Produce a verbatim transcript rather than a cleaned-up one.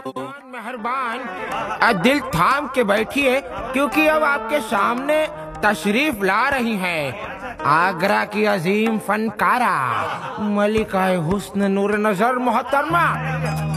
मेहरबान, दिल थाम के बैठिए, क्योंकि अब आपके सामने तशरीफ ला रही हैं आगरा की अजीम फनकारा मलिका हुस्न नूर नजर मोहतरमा